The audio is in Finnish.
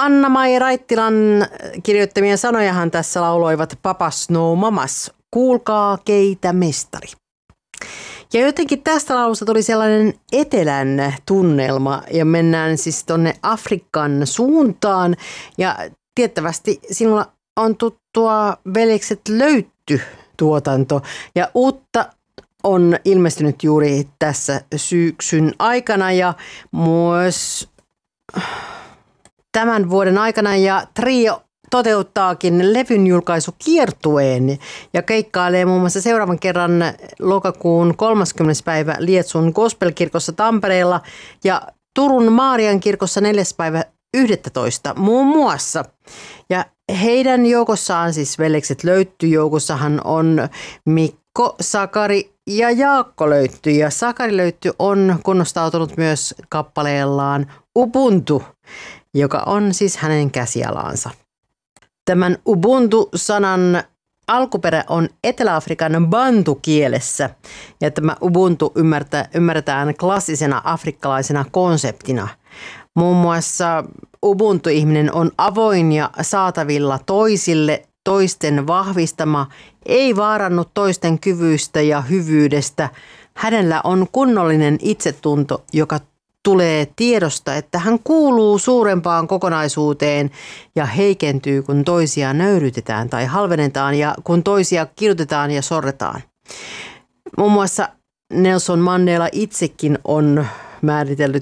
Anna-Mai Raittilan kirjoittamia sanojahan tässä lauloivat Papas No Mamas. Kuulkaa keitä mestari. Ja jotenkin tästä laulusta tuli sellainen etelän tunnelma ja mennään siis tonne Afrikan suuntaan. Ja tiettävästi sinulla on tuttua Veljekset Löytty -tuotanto ja uutta on ilmestynyt juuri tässä syksyn aikana ja myös tämän vuoden aikana ja trio toteuttaakin levyn julkaisukiertueen ja keikkailee muun muassa seuraavan kerran lokakuun 30. päivä Lietsun Gospelkirkossa Tampereella ja Turun Maarian kirkossa 4. päivä 11. muun muassa. Ja heidän joukossaan, siis Veljekset Löytty -joukossahan on Mikko, Sakari ja Jaakko Löytty. Ja Sakari Löytty on kunnostautunut myös kappaleellaan Ubuntu, joka on siis hänen käsialaansa. Tämän Ubuntu-sanan alkuperä on Etelä-Afrikan bantu-kielessä ja tämä Ubuntu ymmärretään klassisena afrikkalaisena konseptina. Muun muassa Ubuntu-ihminen on avoin ja saatavilla toisille, toisten vahvistama, ei vaarannut toisten kyvyistä ja hyvyydestä. Hänellä on kunnollinen itsetunto, joka tulee tiedosta, että hän kuuluu suurempaan kokonaisuuteen ja heikentyy, kun toisia nöyrytetään tai halvennetaan ja kun toisia kidutetaan ja sorretaan. Muun muassa Nelson Mandela itsekin on määritellyt